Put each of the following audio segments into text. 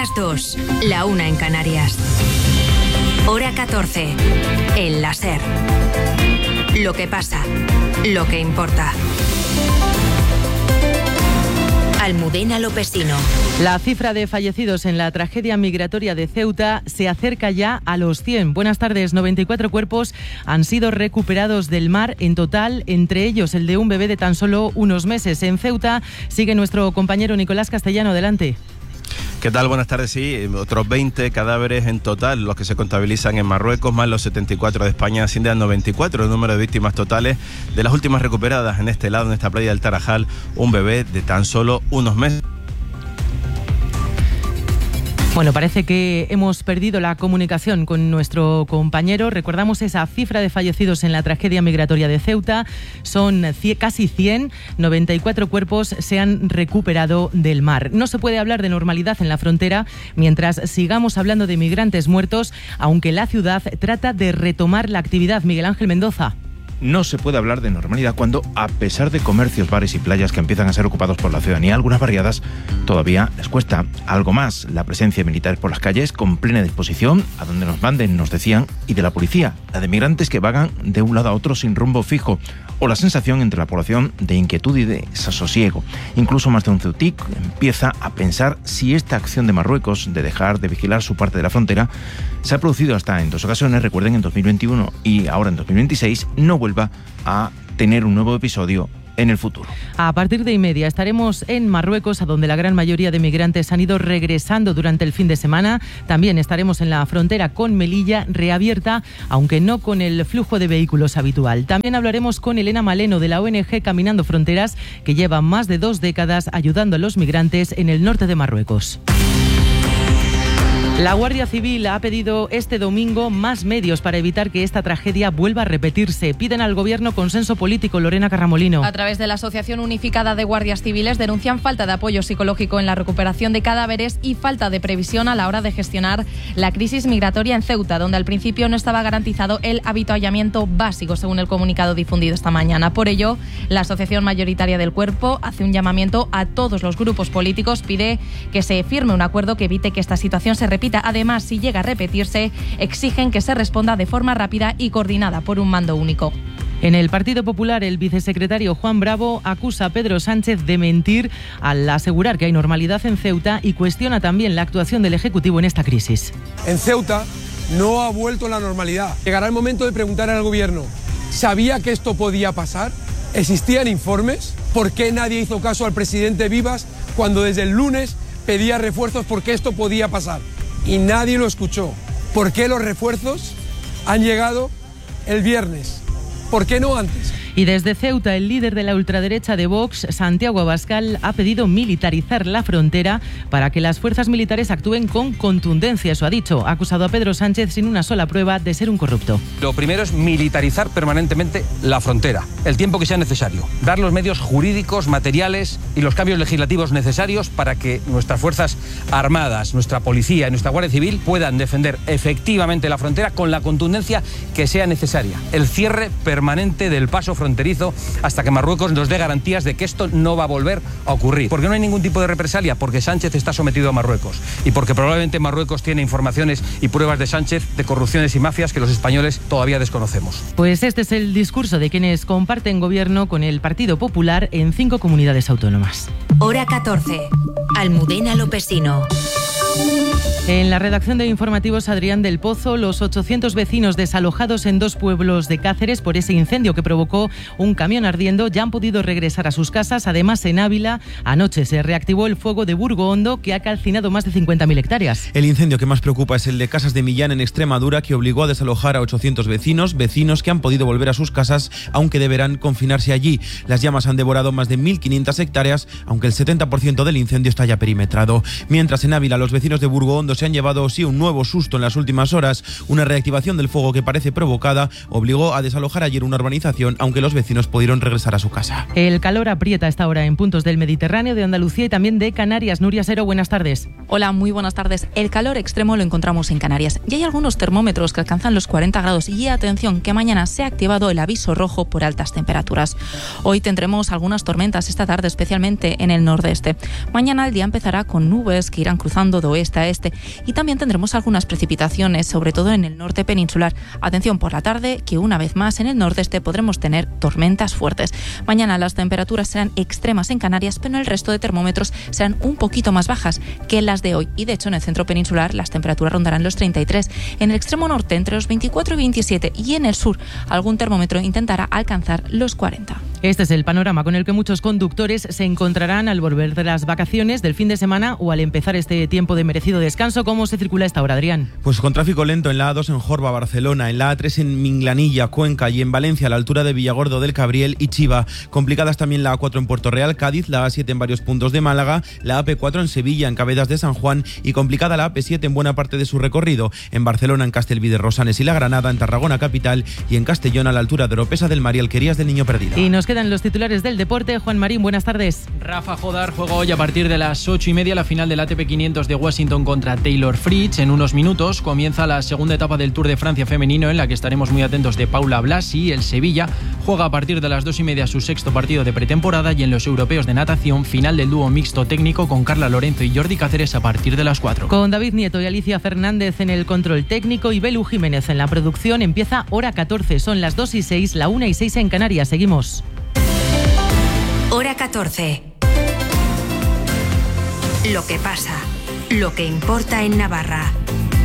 las 2, la 1 en Canarias. Hora 14, en la SER. Lo que pasa, lo que importa. Almudena Lopesino. La cifra de fallecidos en la tragedia migratoria de Ceuta se acerca ya a los 100. Buenas tardes. 94 cuerpos han sido recuperados del mar en total, entre ellos el de un bebé de tan solo unos meses. En Ceuta sigue nuestro compañero Nicolás Castellano. Adelante. ¿Qué tal? Buenas tardes. Sí, otros 20 cadáveres en total, los que se contabilizan en Marruecos, más los 74 de España, ascienden a 94 el número de víctimas totales. De las últimas recuperadas en este lado, en esta playa del Tarajal, un bebé de tan solo unos meses. Bueno, parece que hemos perdido la comunicación con nuestro compañero. Recordamos esa cifra de fallecidos en la tragedia migratoria de Ceuta. Son casi 100, 94 cuerpos se han recuperado del mar. No se puede hablar de normalidad en la frontera mientras sigamos hablando de migrantes muertos, aunque la ciudad trata de retomar la actividad. Miguel Ángel Mendoza. No se puede hablar de normalidad cuando, a pesar de comercios, bares y playas que empiezan a ser ocupados por la ciudadanía, algunas barriadas todavía les cuesta algo más. La presencia de militares por las calles con plena disposición, a donde nos manden, nos decían, y de la policía, la de migrantes que vagan de un lado a otro sin rumbo fijo, o la sensación entre la población de inquietud y de desasosiego. Incluso más de un ceutic empieza a pensar si esta acción de Marruecos de dejar de vigilar su parte de la frontera se ha producido hasta en 2 ocasiones, recuerden, en 2021 y ahora en 2026, no vuelva a tener un nuevo episodio en el futuro. A partir de 1:30 estaremos en Marruecos, a donde la gran mayoría de migrantes han ido regresando durante el fin de semana. También estaremos en la frontera con Melilla, reabierta, aunque no con el flujo de vehículos habitual. También hablaremos con Elena Maleno, de la ONG Caminando Fronteras, que lleva más de 2 décadas ayudando a los migrantes en el norte de Marruecos. La Guardia Civil ha pedido este domingo más medios para evitar que esta tragedia vuelva a repetirse. Piden al Gobierno consenso político. Lorena Carramolino. A través de la Asociación Unificada de Guardias Civiles denuncian falta de apoyo psicológico en la recuperación de cadáveres y falta de previsión a la hora de gestionar la crisis migratoria en Ceuta, donde al principio no estaba garantizado el avituallamiento básico, según el comunicado difundido esta mañana. Por ello, la Asociación Mayoritaria del Cuerpo hace un llamamiento a todos los grupos políticos, pide que se firme un acuerdo que evite que esta situación se repita. Además, si llega a repetirse, exigen que se responda de forma rápida y coordinada por un mando único. En el Partido Popular, el vicesecretario Juan Bravo acusa a Pedro Sánchez de mentir al asegurar que hay normalidad en Ceuta y cuestiona también la actuación del Ejecutivo en esta crisis. En Ceuta no ha vuelto la normalidad. Llegará el momento de preguntar al Gobierno, ¿sabía que esto podía pasar? ¿Existían informes? ¿Por qué nadie hizo caso al presidente Vivas cuando desde el lunes pedía refuerzos porque esto podía pasar? Y nadie lo escuchó. ¿Por qué los refuerzos han llegado el viernes? ¿Por qué no antes? Y desde Ceuta, el líder de la ultraderecha de Vox, Santiago Abascal, ha pedido militarizar la frontera para que las fuerzas militares actúen con contundencia. Eso ha dicho. Ha acusado a Pedro Sánchez sin una sola prueba de ser un corrupto. Lo primero es militarizar permanentemente la frontera, el tiempo que sea necesario. Dar los medios jurídicos, materiales y los cambios legislativos necesarios para que nuestras fuerzas armadas, nuestra policía y nuestra Guardia Civil puedan defender efectivamente la frontera con la contundencia que sea necesaria. El cierre permanente del paso fronterizo hasta que Marruecos nos dé garantías de que esto no va a volver a ocurrir. Porque no hay ningún tipo de represalia, porque Sánchez está sometido a Marruecos y porque probablemente Marruecos tiene informaciones y pruebas de Sánchez de corrupciones y mafias que los españoles todavía desconocemos. Pues este es el discurso de quienes comparten gobierno con el Partido Popular en 5 comunidades autónomas. Hora 14. Almudena Lopesino. En la redacción de Informativos, Adrián del Pozo, los 800 vecinos desalojados en 2 pueblos de Cáceres por ese incendio que provocó un camión ardiendo ya han podido regresar a sus casas. Además, en Ávila, anoche se reactivó el fuego de Burgo Hondo, que ha calcinado más de 50.000 hectáreas. El incendio que más preocupa es el de Casas de Millán, en Extremadura, que obligó a desalojar a 800 vecinos que han podido volver a sus casas, aunque deberán confinarse allí. Las llamas han devorado más de 1.500 hectáreas, aunque el 70% del incendio está ya perimetrado. Mientras, en Ávila, los vecinos de Burgo Hondo se han llevado sí un nuevo susto en las últimas horas. Una reactivación del fuego que parece provocada obligó a desalojar ayer una urbanización, aunque los vecinos pudieron regresar a su casa. El calor aprieta a esta hora en puntos del Mediterráneo, de Andalucía y también de Canarias. Nuria Sero, buenas tardes. Hola, muy buenas tardes. El calor extremo lo encontramos en Canarias y hay algunos termómetros que alcanzan los 40 grados y atención que mañana se ha activado el aviso rojo por altas temperaturas. Hoy tendremos algunas tormentas esta tarde, especialmente en el nordeste. Mañana el día empezará con nubes que irán cruzando de oeste a este, y también tendremos algunas precipitaciones, sobre todo en el norte peninsular. Atención por la tarde, que una vez más en el nordeste podremos tener tormentas fuertes. Mañana las temperaturas serán extremas en Canarias, pero en el resto de termómetros serán un poquito más bajas que las de hoy, y de hecho en el centro peninsular las temperaturas rondarán los 33, en el extremo norte entre los 24 y 27, y en el sur algún termómetro intentará alcanzar los 40. Este es el panorama con el que muchos conductores se encontrarán al volver de las vacaciones del fin de semana o al empezar este tiempo de merecido descanso. ¿Cómo se circula esta hora, Adrián? Pues con tráfico lento en la A2 en Jorba, Barcelona, en la A3 en Minglanilla, Cuenca, y en Valencia a la altura de Villargordo del Cabriel y Chiva. Complicadas también la A4 en Puerto Real, Cádiz, la A7 en varios puntos de Málaga, la AP4 en Sevilla, en Cabedas de San Juan, y complicada la AP7 en buena parte de su recorrido, en Barcelona, en Castelví de Rosanes y La Granada, en Tarragona capital, y en Castellón a la altura de Oropesa del Mar y Alquerías del Niño Perdido. Y nos quedan los titulares del deporte. Juan Marín, buenas tardes. Rafa Jodar juega hoy a partir de las 8:30 la final del ATP 500 de Washington contra Taylor Fritz. En unos minutos comienza la segunda etapa del Tour de Francia femenino, en la que estaremos muy atentos de Paula Blasi. El Sevilla juega a partir de las 2:30 su sexto partido de pretemporada, y en los europeos de natación, final del dúo mixto técnico con Carla Lorenzo y Jordi Cáceres a partir de las 4. Con David Nieto y Alicia Fernández en el control técnico y Belu Jiménez en la producción, empieza Hora 14. Son las 2:06, la 1:06 en Canarias. Seguimos. Hora 14. Lo que pasa, lo que importa en Navarra.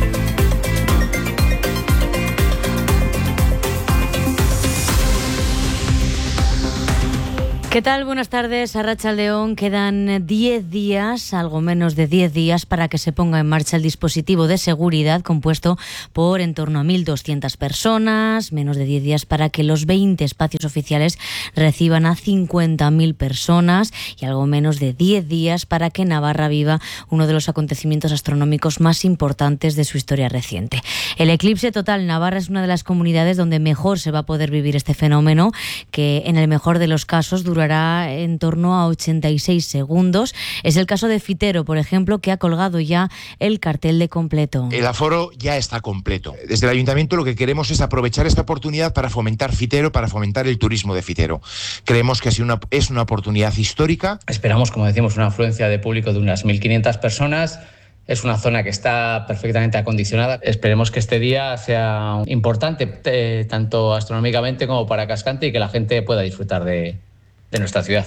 ¿Qué tal? Buenas tardes, Arratsaldeon. Quedan 10 días, algo menos de 10 días, para que se ponga en marcha el dispositivo de seguridad compuesto por en torno a 1.200 personas, menos de 10 días para que los 20 espacios oficiales reciban a 50.000 personas y algo menos de 10 días para que Navarra viva uno de los acontecimientos astronómicos más importantes de su historia reciente. El eclipse total. Navarra es una de las comunidades donde mejor se va a poder vivir este fenómeno, que en el mejor de los casos durará en torno a 86 segundos. Es el caso de Fitero, por ejemplo, que ha colgado ya el cartel de completo. El aforo ya está completo. Desde el Ayuntamiento lo que queremos es aprovechar esta oportunidad para fomentar Fitero, para fomentar el turismo de Fitero. Creemos que es una oportunidad histórica. Esperamos, como decimos, una afluencia de público de unas 1.500 personas. Es una zona que está perfectamente acondicionada. Esperemos que este día sea importante, tanto astronómicamente como para Cascante, y que la gente pueda disfrutar de nuestra ciudad.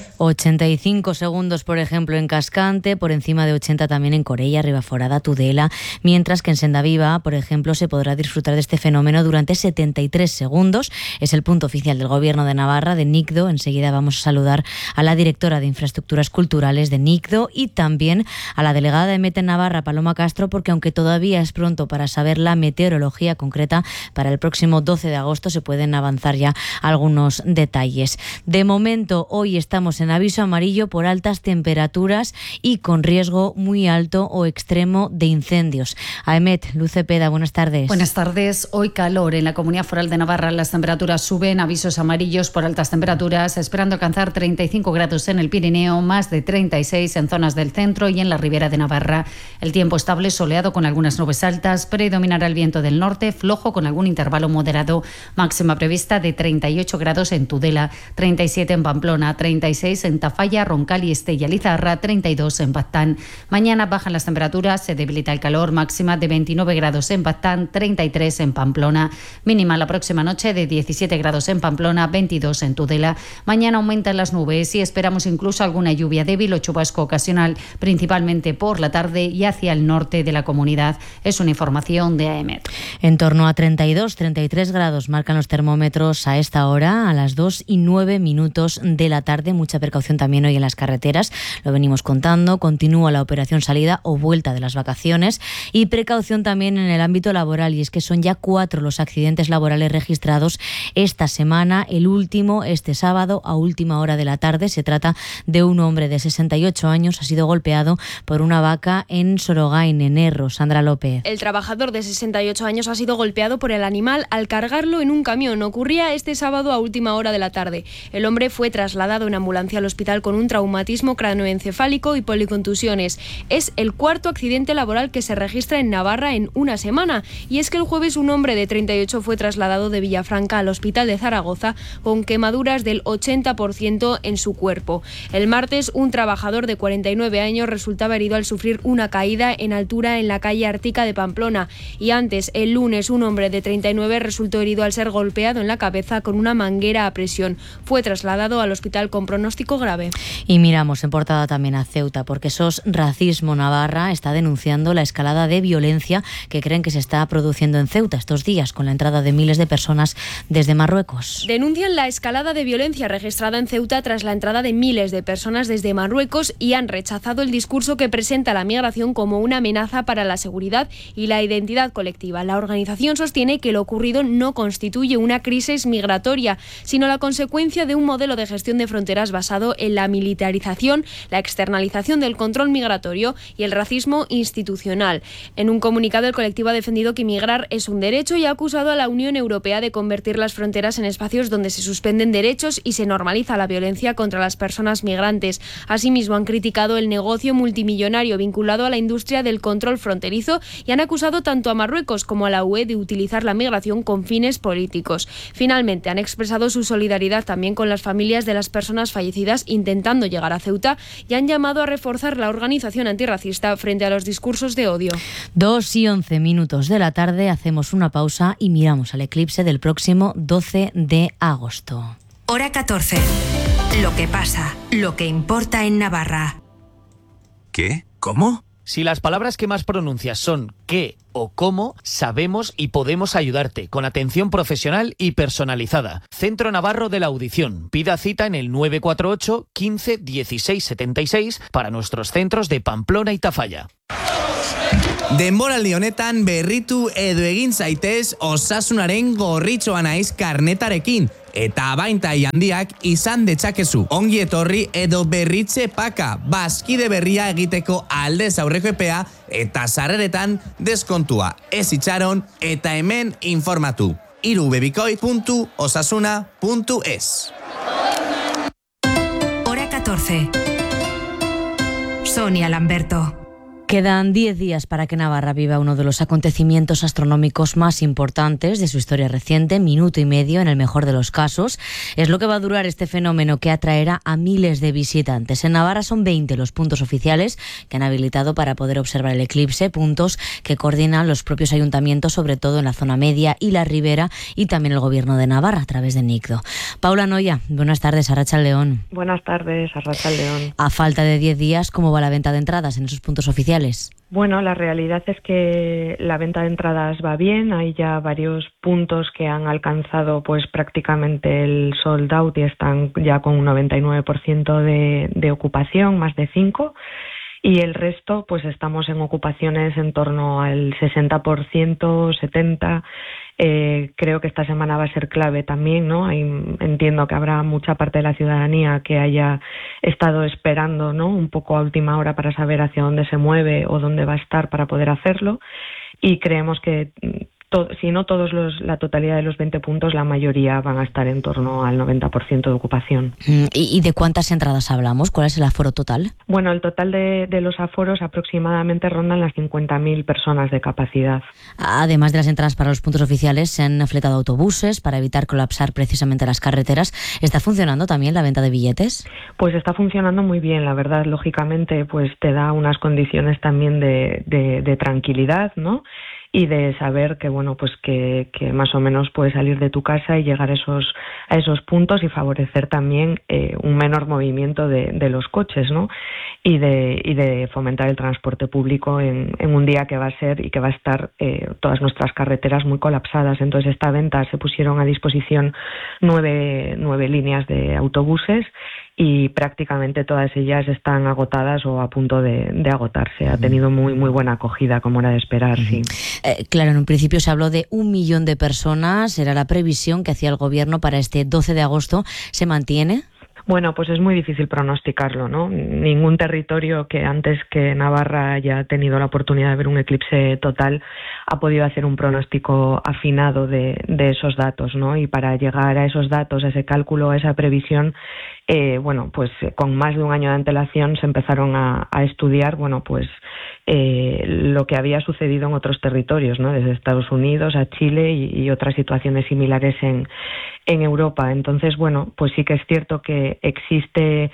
85 segundos, por ejemplo, en Cascante, por encima de 80 también en Corella, Ribaforada, Tudela, mientras que en Sendaviva, por ejemplo, se podrá disfrutar de este fenómeno durante 73 segundos. Es el punto oficial del Gobierno de Navarra, de NICDO. Enseguida vamos a saludar a la directora de Infraestructuras Culturales de NICDO y también a la delegada de MET en Navarra, Paloma Castro, porque aunque todavía es pronto para saber la meteorología concreta, para el próximo 12 de agosto se pueden avanzar ya algunos detalles. De momento, hoy estamos en aviso amarillo por altas temperaturas y con riesgo muy alto o extremo de incendios. AEMET, Luz Cepeda, buenas tardes. Buenas tardes. Hoy calor en la Comunidad Foral de Navarra. Las temperaturas suben, avisos amarillos por altas temperaturas, esperando alcanzar 35 grados en el Pirineo, más de 36 en zonas del centro y en la Ribera de Navarra. El tiempo estable, soleado con algunas nubes altas, predominará el viento del norte, flojo con algún intervalo moderado. Máxima prevista de 38 grados en Tudela, 37 en Pamplona, 36 en Tafalla, Roncal y Estella Lizarra, 32 en Baztán. Mañana bajan las temperaturas, se debilita el calor, máxima de 29 grados en Baztán, 33 en Pamplona. Mínima la próxima noche de 17 grados en Pamplona, 22 en Tudela. Mañana aumentan las nubes y esperamos incluso alguna lluvia débil o chubasco ocasional, principalmente por la tarde y hacia el norte de la comunidad. Es una información de AEMET. En torno a 32-33 grados marcan los termómetros a esta hora, a las 2:09 de la tarde. Mucha precaución también hoy en las carreteras, lo venimos contando. Continúa la operación salida o vuelta de las vacaciones, y precaución también en el ámbito laboral, y es que son ya 4 los accidentes laborales registrados esta semana. El último este sábado a última hora de la tarde. Se trata de un hombre de 68 años, ha sido golpeado por una vaca en Sorogain, en Erro. Sandra López. El trabajador de 68 años ha sido golpeado por el animal al cargarlo en un camión. Ocurría este sábado a última hora de la tarde. El hombre fue trasladado trasladado en ambulancia al hospital con un traumatismo cráneoencefálico y policontusiones. Es el cuarto accidente laboral que se registra en Navarra en una semana. Y es que el jueves un hombre de 38 fue trasladado de Villafranca al hospital de Zaragoza con quemaduras del 80% en su cuerpo. El martes un trabajador de 49 años resultaba herido al sufrir una caída en altura en la calle Artica de Pamplona. Y antes, el lunes, un hombre de 39 resultó herido al ser golpeado en la cabeza con una manguera a presión. Fue trasladado al hospital con pronóstico grave. Y miramos en portada también a Ceuta, porque SOS Racismo Navarra está denunciando la escalada de violencia que creen que se está produciendo en Ceuta estos días, con la entrada de miles de personas desde Marruecos. Denuncian la escalada de violencia registrada en Ceuta tras la entrada de miles de personas desde Marruecos y han rechazado el discurso que presenta la migración como una amenaza para la seguridad y la identidad colectiva. La organización sostiene que lo ocurrido no constituye una crisis migratoria, sino la consecuencia de un modelo de gestión de fronteras basado en la militarización, la externalización del control migratorio y el racismo institucional. En un comunicado, el colectivo ha defendido que migrar es un derecho y ha acusado a la Unión Europea de convertir las fronteras en espacios donde se suspenden derechos y se normaliza la violencia contra las personas migrantes. Asimismo, han criticado el negocio multimillonario vinculado a la industria del control fronterizo y han acusado tanto a Marruecos como a la UE de utilizar la migración con fines políticos. Finalmente, han expresado su solidaridad también con las familias de las personas fallecidas intentando llegar a Ceuta y han llamado a reforzar la organización antirracista frente a los discursos de odio. 2:11 de la tarde, hacemos una pausa y miramos al eclipse del próximo 12 de agosto. Hora 14. Lo que pasa, lo que importa en Navarra. ¿Qué? ¿Cómo? Si las palabras que más pronuncias son qué o cómo, sabemos y podemos ayudarte con atención profesional y personalizada. Centro Navarro de la Audición. Pida cita en el 948 15 16 76 para nuestros centros de Pamplona y Tafalla. Denboraldi honetan berritu edo egin zaitez Osasunaren gorritxoa naiz karnetarekin. Eta abaintai handiak izan detzakezu. Ongi etorri edo berritze paka. Bazkide berria egiteko aldez aurreko epea eta sarreretan deskontua. Ez itxaron eta hemen informatu. irubebikoi.osasuna.es. Hora 14. Sonia Lamberto. Quedan 10 días para que Navarra viva uno de los acontecimientos astronómicos más importantes de su historia reciente, minuto y medio en el mejor de los casos. Es lo que va a durar este fenómeno que atraerá a miles de visitantes. En Navarra son 20 los puntos oficiales que han habilitado para poder observar el eclipse, puntos que coordinan los propios ayuntamientos, sobre todo en la zona media y la ribera, y también el Gobierno de Navarra a través de NICDO. Paula Noya, buenas tardes, Arratsaldeon. Buenas tardes, Arratsaldeon. A falta de 10 días, ¿cómo va la venta de entradas en esos puntos oficiales? Bueno, la realidad es que la venta de entradas va bien. Hay ya varios puntos que han alcanzado pues prácticamente el sold out y están ya con un 99% de ocupación, más de 5. Y el resto, pues estamos en ocupaciones en torno al 60%, 70%. Creo que esta semana va a ser clave también, ¿no? Entiendo que habrá mucha parte de la ciudadanía que haya estado esperando, ¿no? Un poco a última hora para saber hacia dónde se mueve o dónde va a estar para poder hacerlo. Y creemos que si no todos la totalidad de los 20 puntos, la mayoría van a estar en torno al 90% de ocupación. ¿Y de cuántas entradas hablamos? ¿Cuál es el aforo total? Bueno, el total de los aforos aproximadamente rondan las 50.000 personas de capacidad. Además de las entradas para los puntos oficiales, se han fletado autobuses para evitar colapsar precisamente las carreteras. ¿Está funcionando también la venta de billetes? Pues está funcionando muy bien, la verdad. Lógicamente, pues te da unas condiciones también de tranquilidad, ¿no? Y de saber que bueno, pues que más o menos puedes salir de tu casa y llegar a esos puntos y favorecer también un menor movimiento de los coches, ¿no? Y de fomentar el transporte público en un día que va a ser y que va a estar todas nuestras carreteras muy colapsadas. Entonces, esta venta se pusieron a disposición 9 líneas de autobuses y prácticamente todas ellas están agotadas o a punto de agotarse. Ha tenido muy muy buena acogida, como era de esperar, sí. Claro, en un principio se habló de 1 millón de personas. ¿Era la previsión que hacía el Gobierno para este 12 de agosto? ¿Se mantiene? Bueno, pues es muy difícil pronosticarlo, ¿no? Ningún territorio que antes que Navarra haya tenido la oportunidad de ver un eclipse total ha podido hacer un pronóstico afinado de esos datos, ¿no? Y para llegar a esos datos, a ese cálculo, a esa previsión, pues con más de un año de antelación se empezaron a estudiar, lo que había sucedido en otros territorios, ¿no? Desde Estados Unidos a Chile y otras situaciones similares en Europa. Entonces, pues sí que es cierto que existe,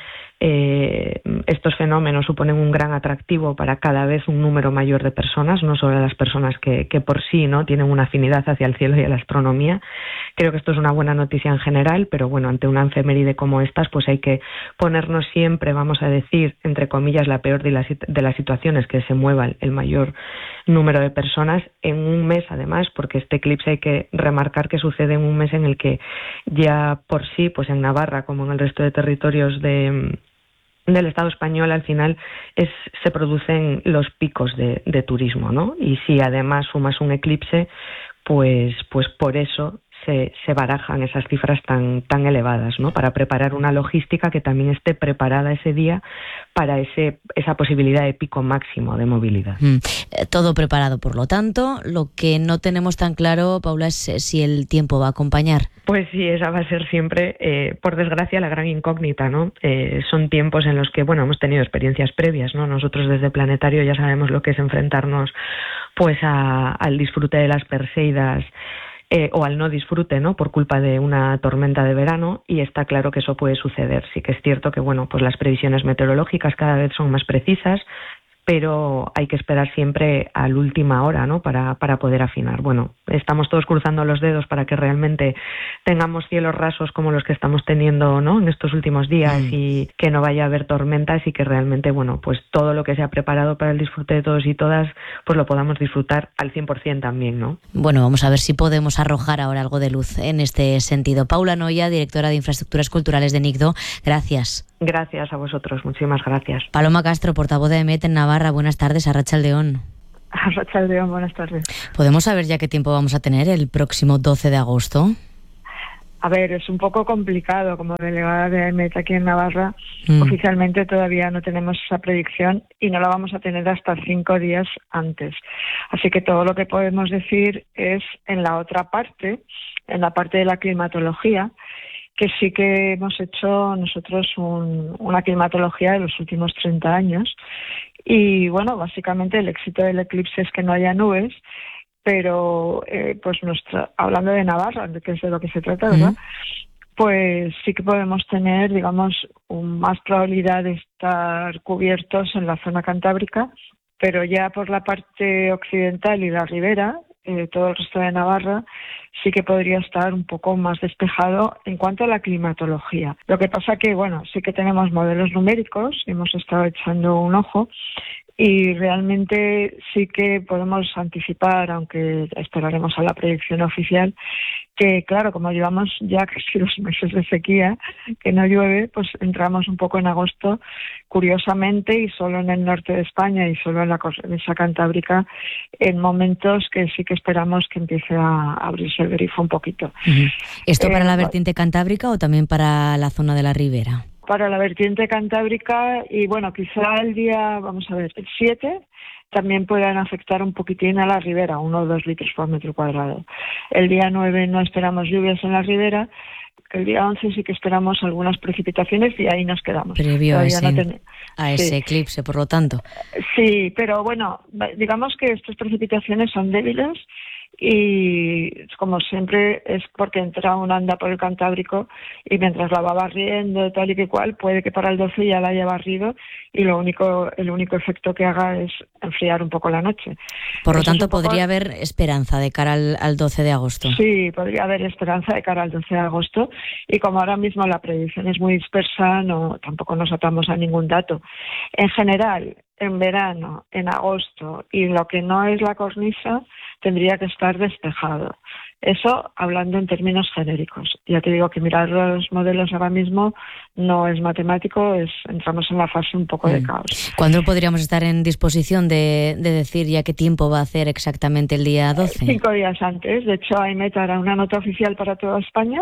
estos fenómenos suponen un gran atractivo para cada vez un número mayor de personas, no solo las personas que por sí, ¿no?, tienen una afinidad hacia el cielo y a la astronomía. Creo que esto es una buena noticia en general, pero ante una efeméride como estas, pues hay que ponernos siempre, vamos a decir, entre comillas, la peor de las situaciones, que se mueva el mayor número de personas en un mes, además, porque este eclipse hay que remarcar que sucede en un mes en el que ya por sí, pues en Navarra, como en el resto de territorios del Estado español, al final se producen los picos de turismo, ¿no? Y si además sumas un eclipse, pues por eso se barajan esas cifras tan elevadas, ¿no? Para preparar una logística que también esté preparada ese día para esa posibilidad de pico máximo de movilidad. Todo preparado, por lo tanto. Lo que no tenemos tan claro, Paula, es si el tiempo va a acompañar. Pues sí, esa va a ser siempre, por desgracia, la gran incógnita, ¿no? Son tiempos en los que, hemos tenido experiencias previas, ¿no? Nosotros desde Planetario ya sabemos lo que es enfrentarnos pues al disfrute de las Perseidas, o al no disfrute, ¿no?, por culpa de una tormenta de verano, y está claro que eso puede suceder. Sí que es cierto que pues las previsiones meteorológicas cada vez son más precisas, pero hay que esperar siempre a la última hora, ¿no?, para poder afinar. Estamos todos cruzando los dedos para que realmente tengamos cielos rasos como los que estamos teniendo, ¿no?, en estos últimos días, y que no vaya a haber tormentas, y que realmente, pues todo lo que se ha preparado para el disfrute de todos y todas, pues lo podamos disfrutar al 100% también, ¿no? Bueno, vamos a ver si podemos arrojar ahora algo de luz en este sentido. Paula Noya, directora de Infraestructuras Culturales de NICDO, gracias. Gracias a vosotros, muchísimas gracias. Paloma Castro, portavoz de EMET en Navarra, buenas tardes. Arratsaldeon. Arratsaldeon, buenas tardes. ¿Podemos saber ya qué tiempo vamos a tener el próximo 12 de agosto? A ver, es un poco complicado. Como delegada de EMET aquí en Navarra, oficialmente todavía no tenemos esa predicción y no la vamos a tener hasta 5 días antes. Así que todo lo que podemos decir es en la otra parte, en la parte de la climatología, que sí que hemos hecho nosotros una climatología de los últimos 30 años. Y básicamente el éxito del eclipse es que no haya nubes, pero hablando de Navarra, que es de lo que se trata, ¿verdad? Pues sí que podemos tener, más probabilidad de estar cubiertos en la zona cantábrica, pero ya por la parte occidental y la ribera, todo el resto de Navarra, sí que podría estar un poco más despejado en cuanto a la climatología. Lo que pasa que, sí que tenemos modelos numéricos, hemos estado echando un ojo, y realmente sí que podemos anticipar, aunque esperaremos a la predicción oficial, que claro, como llevamos ya casi 2 meses de sequía, que no llueve, pues entramos un poco en agosto, curiosamente, y solo en el norte de España y solo en la cornisa cantábrica, en momentos que sí que esperamos que empiece a abrirse el grifo un poquito. ¿Esto para la vertiente cantábrica o también para la zona de la ribera? Para la vertiente cantábrica, y quizá el día, el 7, también puedan afectar un poquitín a la ribera, 1 o 2 litros por metro cuadrado. El día 9 no esperamos lluvias en la ribera, el día 11 sí que esperamos algunas precipitaciones y ahí nos quedamos. Previo a ese eclipse, por lo tanto. Sí, pero digamos que estas precipitaciones son débiles, y como siempre es porque entra una onda por el Cantábrico y mientras la va barriendo tal y que cual, puede que para el 12 ya la haya barrido y el único efecto que haga es enfriar un poco la noche. Por lo tanto, ¿podría haber esperanza de cara al 12 de agosto? Sí, podría haber esperanza de cara al 12 de agosto, y como ahora mismo la predicción es muy dispersa, tampoco nos atamos a ningún dato. En general, en verano, en agosto, y lo que no es la cornisa, tendría que estar despejado. Eso hablando en términos genéricos. Ya te digo que mirar los modelos ahora mismo no es matemático, entramos en la fase un poco de caos. ¿Cuándo podríamos estar en disposición de decir ya qué tiempo va a hacer exactamente el día 12? 5 días antes. De hecho, AEMET hará una nota oficial para toda España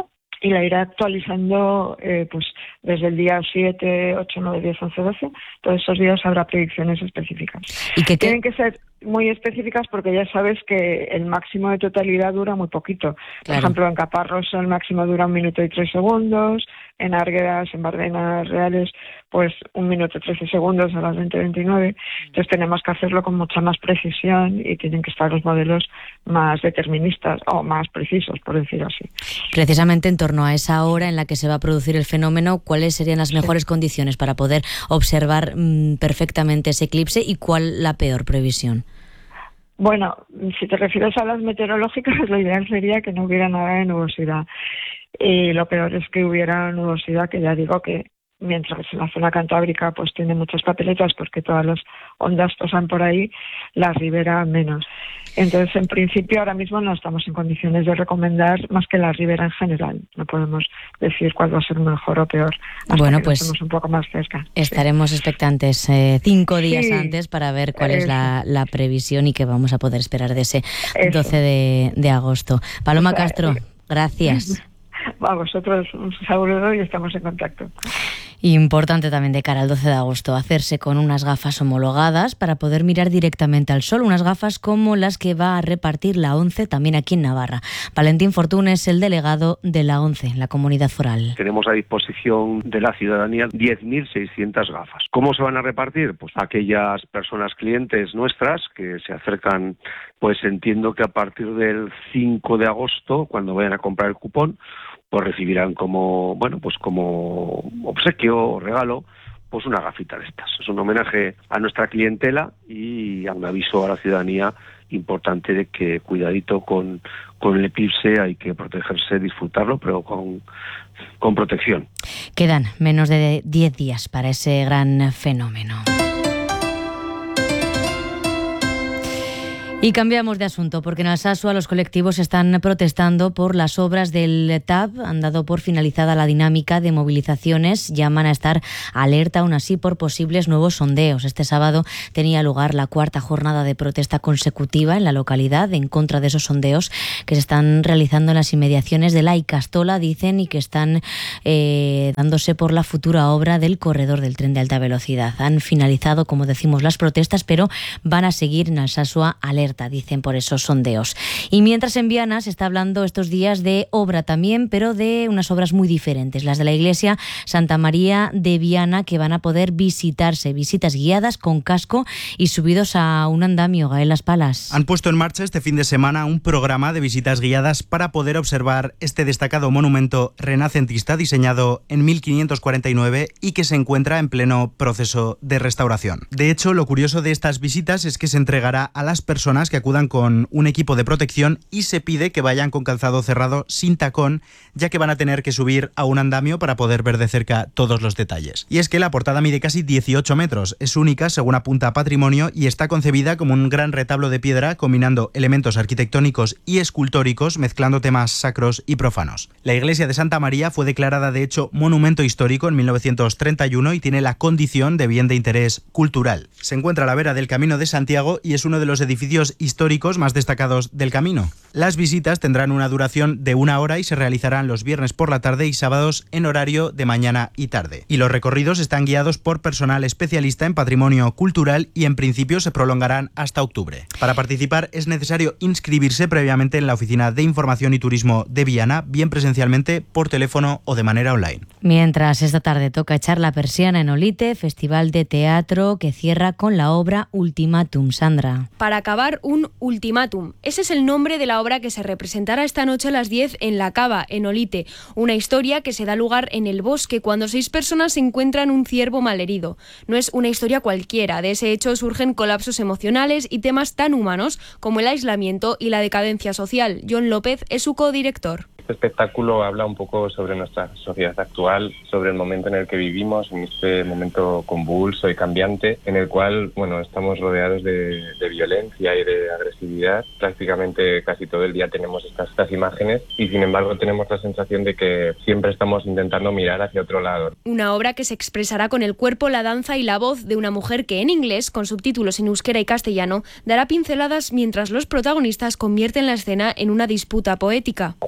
y la irá actualizando pues desde el día 7, 8, 9, 10, 11, 12. Todos esos días habrá predicciones específicas. ¿Y tienen que ser muy específicas porque ya sabes que el máximo de totalidad dura muy poquito. Por ejemplo, en Caparrós el máximo dura 1 minuto y 3 segundos, en Arguedas, en Bardenas Reales, pues 1 minuto y 13 segundos a las 20:29. Entonces tenemos que hacerlo con mucha más precisión y tienen que estar los modelos más deterministas o más precisos, por decir así. Precisamente en torno a esa hora en la que se va a producir el fenómeno, ¿cuáles serían las mejores condiciones para poder observar perfectamente ese eclipse y cuál la peor previsión? Bueno, si te refieres a las meteorológicas, lo ideal sería que no hubiera nada de nubosidad. Y lo peor es que hubiera nubosidad, que ya digo que mientras en la zona cantábrica pues tiene muchas papeletas porque todas las ondas pasan por ahí, la ribera menos. Entonces, en principio, ahora mismo no estamos en condiciones de recomendar más que la ribera en general. No podemos decir cuál va a ser mejor o peor hasta que estemos un poco más cerca. Estaremos expectantes 5 días antes para ver cuál es la previsión y qué vamos a poder esperar de ese 12 de agosto. Paloma Castro, gracias. A vosotros un saludo y estamos en contacto. Importante también de cara al 12 de agosto hacerse con unas gafas homologadas para poder mirar directamente al sol, unas gafas como las que va a repartir la ONCE también aquí en Navarra. Valentín Fortún es el delegado de la ONCE en la comunidad foral. Tenemos a disposición de la ciudadanía 10.600 gafas. ¿Cómo se van a repartir? Pues aquellas personas clientes nuestras que se acercan, pues entiendo que a partir del 5 de agosto, cuando vayan a comprar el cupón, pues recibirán como obsequio o regalo pues una gafita de estas. Es un homenaje a nuestra clientela y a un aviso a la ciudadanía importante de que cuidadito con el eclipse, hay que protegerse, disfrutarlo, pero con protección. Quedan menos de 10 días para ese gran fenómeno. Y cambiamos de asunto, porque en Alsasua los colectivos están protestando por las obras del TAV. Han dado por finalizada la dinámica de movilizaciones. Llaman a estar alerta aún así por posibles nuevos sondeos. Este sábado tenía lugar la 4ª jornada de protesta consecutiva en la localidad en contra de esos sondeos que se están realizando en las inmediaciones de la Icastola, dicen, y que están dándose por la futura obra del corredor del tren de alta velocidad. Han finalizado, como decimos, las protestas, pero van a seguir en Alsasua alerta, dicen, por esos sondeos. Y mientras en Viana se está hablando estos días de obra también, pero de unas obras muy diferentes, las de la iglesia Santa María de Viana, que van a poder visitarse, visitas guiadas con casco y subidos a un andamio. Gael Las Palas. Han puesto en marcha este fin de semana un programa de visitas guiadas para poder observar este destacado monumento renacentista diseñado en 1549 y que se encuentra en pleno proceso de restauración. De hecho, lo curioso de estas visitas es que se entregará a las personas que acudan con un equipo de protección y se pide que vayan con calzado cerrado sin tacón, ya que van a tener que subir a un andamio para poder ver de cerca todos los detalles. Y es que la portada mide casi 18 metros, es única según apunta Patrimonio y está concebida como un gran retablo de piedra combinando elementos arquitectónicos y escultóricos, mezclando temas sacros y profanos. La iglesia de Santa María fue declarada de hecho monumento histórico en 1931 y tiene la condición de bien de interés cultural. Se encuentra a la vera del Camino de Santiago y es uno de los edificios históricos más destacados del camino. Las visitas tendrán una duración de 1 hora y se realizarán los viernes por la tarde y sábados en horario de mañana y tarde. Y los recorridos están guiados por personal especialista en patrimonio cultural y en principio se prolongarán hasta octubre. Para participar es necesario inscribirse previamente en la Oficina de Información y Turismo de Viana, bien presencialmente, por teléfono o de manera online. Mientras esta tarde toca echar la persiana en Olite, festival de teatro que cierra con la obra Ultimátum. Sandra. Para acabar, un ultimátum. Ese es el nombre de la obra que se representará esta noche a las 10 en La Cava, en Olite. Una historia que se da lugar en el bosque cuando 6 personas encuentran un ciervo malherido. No es una historia cualquiera. De ese hecho surgen colapsos emocionales y temas tan humanos como el aislamiento y la decadencia social. John López es su codirector. Este espectáculo habla un poco sobre nuestra sociedad actual, sobre el momento en el que vivimos, en este momento convulso y cambiante, en el cual, estamos rodeados de violencia y de agresividad. Prácticamente casi todo el día tenemos estas imágenes y, sin embargo, tenemos la sensación de que siempre estamos intentando mirar hacia otro lado. Una obra que se expresará con el cuerpo, la danza y la voz de una mujer que en inglés, con subtítulos en euskera y castellano, dará pinceladas mientras los protagonistas convierten la escena en una disputa poética. Juntamos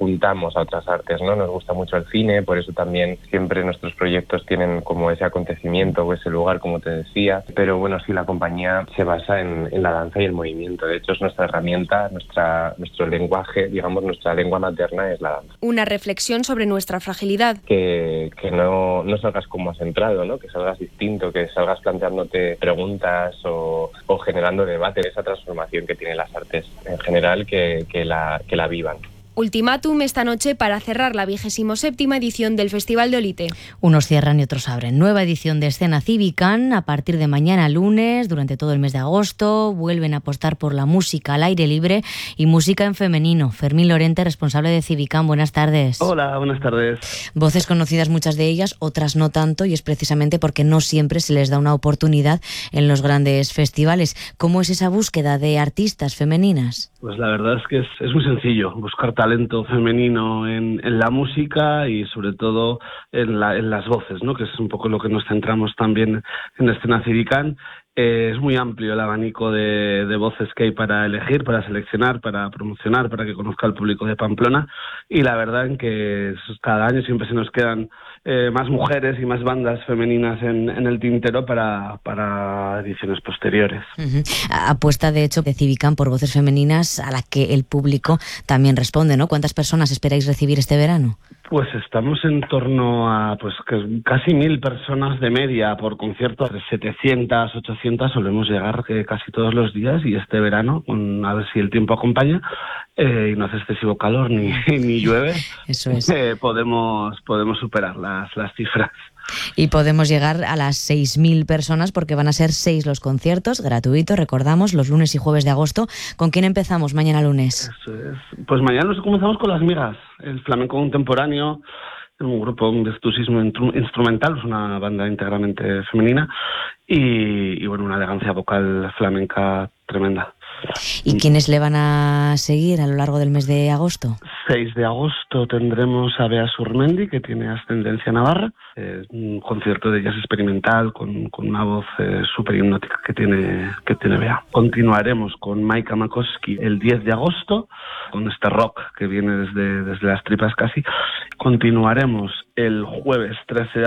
vamos a otras artes, ¿no? Nos gusta mucho el cine, por eso también siempre nuestros proyectos tienen como ese acontecimiento o ese lugar, como te decía. Pero bueno, sí, la compañía se basa en la danza y el movimiento. De hecho, es nuestra herramienta, nuestro lenguaje, digamos, nuestra lengua materna es la danza. Una reflexión sobre nuestra fragilidad. Que no salgas como has entrado, ¿no? Que salgas distinto, que salgas planteándote preguntas o generando debate, esa transformación que tienen las artes en general, que la vivan. Ultimátum esta noche para cerrar la 27ª edición del Festival de Olite. Unos cierran y otros abren. Nueva edición de Escena Cívican a partir de mañana lunes, durante todo el mes de agosto. Vuelven a apostar por la música al aire libre y música en femenino. Fermín Lorente, responsable de Cívican, buenas tardes. Hola, buenas tardes. Voces conocidas muchas de ellas, otras no tanto, y es precisamente porque no siempre se les da una oportunidad en los grandes festivales. ¿Cómo es esa búsqueda de artistas femeninas? Pues la verdad es que es muy sencillo, buscar talento femenino en la música y sobre todo en las voces, ¿no? Que es un poco lo que nos centramos también en Escena Cívican. Es muy amplio el abanico de voces que hay para elegir, para seleccionar, para promocionar, para que conozca el público de Pamplona, y la verdad en que cada año siempre se nos quedan más mujeres y más bandas femeninas en el tintero para ediciones posteriores. Apuesta de hecho de Cívican por voces femeninas a la que el público también responde, ¿no? ¿Cuántas personas esperáis recibir este verano? Pues estamos en torno a casi 1.000 personas de media por concierto, 700, 800 solemos llegar casi todos los días, y este verano, a ver si el tiempo acompaña y no hace excesivo calor ni llueve, eso es. Podemos superar las cifras. Y podemos llegar a las 6.000 personas porque van a ser 6 los conciertos, gratuitos, recordamos, los lunes y jueves de agosto. ¿Con quién empezamos mañana lunes? Eso es. Pues mañana comenzamos con Las Migas, el flamenco contemporáneo, un grupo de virtuosismo instrumental, es una banda íntegramente femenina y bueno, una elegancia vocal flamenca tremenda. ¿Y quiénes le van a seguir a lo largo del mes de agosto? 6 de agosto tendremos a Bea Surmendi, que tiene ascendencia navarra, un concierto de jazz experimental con una voz súper hipnótica que tiene Bea. Continuaremos con Maika Makowski el 10 de agosto, con este rock que viene desde las tripas casi. Continuaremos el jueves 13 de